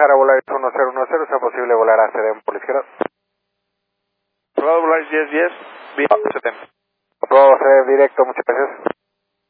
bajar a Volaris 1010, ¿es posible volar a Sedem por la izquierda? Aprobado Volaris 1010, vía Sedem. Aprobado Sedem directo, muchas gracias.